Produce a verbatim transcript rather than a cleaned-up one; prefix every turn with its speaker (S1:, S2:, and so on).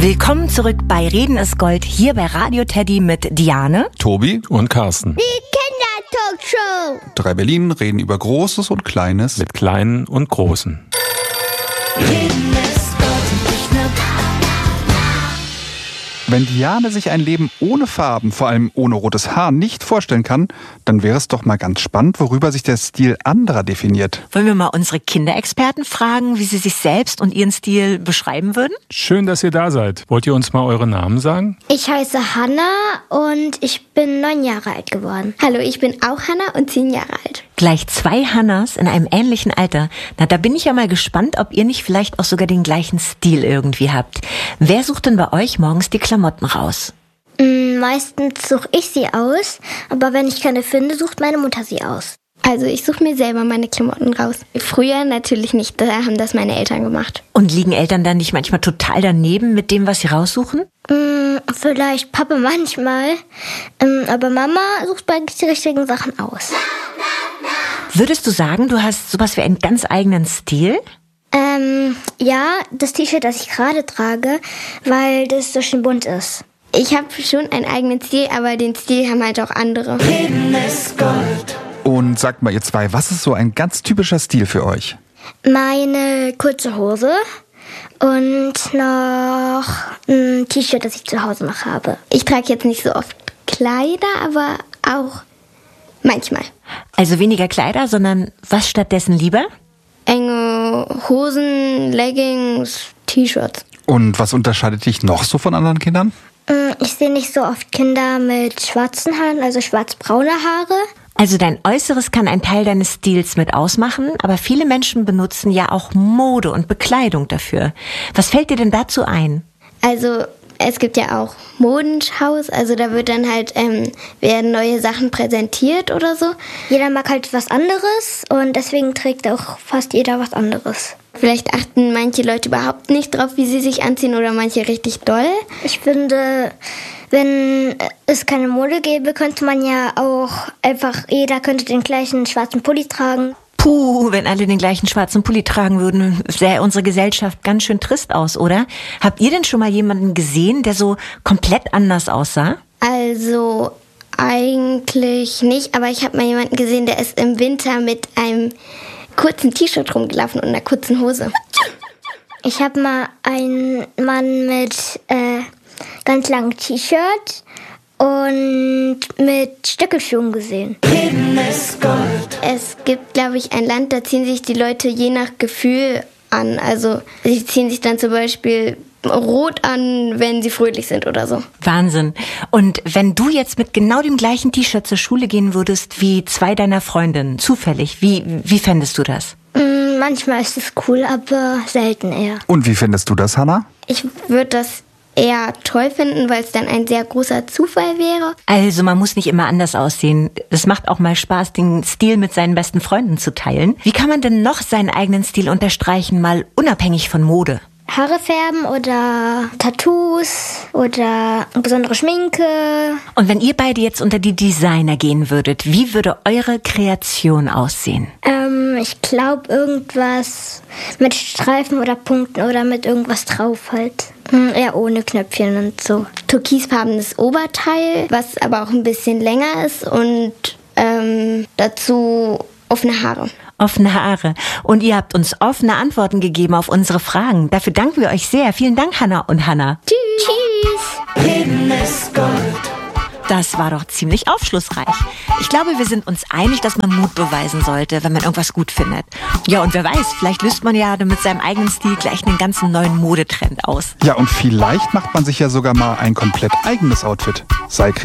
S1: Willkommen zurück bei Reden ist Gold, hier bei Radio Teddy mit Diane,
S2: Tobi
S3: und Carsten.
S4: Die Kindertalkshow.
S2: Drei Berlin reden über Großes und Kleines.
S3: Mit Kleinen und Großen.
S1: Reden ist Gold und ich nur
S2: Wenn Diane sich ein Leben ohne Farben, vor allem ohne rotes Haar, nicht vorstellen kann, dann wäre es doch mal ganz spannend, worüber sich der Stil anderer definiert.
S1: Wollen wir mal unsere Kinderexperten fragen, wie sie sich selbst und ihren Stil beschreiben würden?
S3: Schön, dass ihr da seid. Wollt ihr uns mal eure Namen sagen?
S4: Ich heiße Hanna und ich bin neun Jahre alt geworden. Hallo, ich bin auch Hanna und zehn Jahre alt.
S1: Gleich zwei Hannas in einem ähnlichen Alter. Na, da bin ich ja mal gespannt, ob ihr nicht vielleicht auch sogar den gleichen Stil irgendwie habt. Wer sucht denn bei euch morgens die Klamotten raus?
S4: Mm, meistens suche ich sie aus, aber wenn ich keine finde, sucht meine Mutter sie aus. Also ich suche mir selber meine Klamotten raus. Früher natürlich nicht, da haben das meine Eltern gemacht.
S1: Und liegen Eltern dann nicht manchmal total daneben mit dem, was sie raussuchen?
S4: Mm, vielleicht Papa manchmal, ähm, aber Mama sucht bei die richtigen Sachen aus.
S1: Würdest du sagen, du hast sowas wie einen ganz eigenen Stil?
S4: Ähm, ja, das T-Shirt, das ich gerade trage, weil das so schön bunt ist. Ich habe schon einen eigenen Stil, aber den Stil haben halt auch andere.
S1: Reden ist Gold.
S2: Und sagt mal, ihr zwei, was ist so ein ganz typischer Stil für euch?
S4: Meine kurze Hose und noch ein T-Shirt, das ich zu Hause noch habe. Ich trage jetzt nicht so oft Kleider, aber auch manchmal.
S1: Also weniger Kleider, sondern was stattdessen lieber?
S4: Enge Hosen, Leggings, T-Shirts.
S2: Und was unterscheidet dich noch so von anderen Kindern?
S4: Ich sehe nicht so oft Kinder mit schwarzen Haaren, also schwarz-braune Haare.
S1: Also dein Äußeres kann ein Teil deines Stils mit ausmachen, aber viele Menschen benutzen ja auch Mode und Bekleidung dafür. Was fällt dir denn dazu ein?
S4: Also es gibt ja auch Modenshows, also da wird dann halt ähm, werden neue Sachen präsentiert oder so. Jeder mag halt was anderes und deswegen trägt auch fast jeder was anderes. Vielleicht achten manche Leute überhaupt nicht drauf, wie sie sich anziehen oder manche richtig doll. Ich finde, wenn es keine Mode gäbe, könnte man ja auch einfach, jeder könnte den gleichen schwarzen Pulli tragen.
S1: Puh, wenn alle den gleichen schwarzen Pulli tragen würden, sähe unsere Gesellschaft ganz schön trist aus, oder? Habt ihr denn schon mal jemanden gesehen, der so komplett anders aussah?
S4: Also eigentlich nicht, aber ich habe mal jemanden gesehen, der ist im Winter mit einem kurzen T-Shirt rumgelaufen und einer kurzen Hose. Ich habe mal einen Mann mit äh, ganz langem T-Shirt und mit Stöckelschuhen gesehen.
S1: Reden ist Gold.
S4: Es gibt, glaube ich, ein Land, da ziehen sich die Leute je nach Gefühl an. Also sie ziehen sich dann zum Beispiel rot an, wenn sie fröhlich sind oder so.
S1: Wahnsinn. Und wenn du jetzt mit genau dem gleichen T-Shirt zur Schule gehen würdest wie zwei deiner Freundinnen, zufällig, wie, wie fändest du das?
S4: Mm, manchmal ist es cool, aber selten eher.
S2: Und wie findest du das, Hanna?
S4: Ich würde das eher toll finden, weil es dann ein sehr großer Zufall wäre.
S1: Also man muss nicht immer anders aussehen. Es macht auch mal Spaß, den Stil mit seinen besten Freunden zu teilen. Wie kann man denn noch seinen eigenen Stil unterstreichen, mal unabhängig von Mode?
S4: Haare färben oder Tattoos oder besondere Schminke.
S1: Und wenn ihr beide jetzt unter die Designer gehen würdet, wie würde eure Kreation aussehen?
S4: Ähm, ich glaube irgendwas mit Streifen oder Punkten oder mit irgendwas drauf halt. Hm, eher ohne Knöpfchen und so. Türkisfarbenes Oberteil, was aber auch ein bisschen länger ist und ähm, dazu offene Haare.
S1: Offene Haare. Und ihr habt uns offene Antworten gegeben auf unsere Fragen. Dafür danken wir euch sehr. Vielen Dank, Hanna und Hanna.
S4: Tschüss. Tschüss.
S1: Reden ist Gold. Das war doch ziemlich aufschlussreich. Ich glaube, wir sind uns einig, dass man Mut beweisen sollte, wenn man irgendwas gut findet. Ja, und wer weiß, vielleicht löst man ja mit seinem eigenen Stil gleich einen ganzen neuen Modetrend aus.
S2: Ja, und vielleicht macht man sich ja sogar mal ein komplett eigenes Outfit. Sei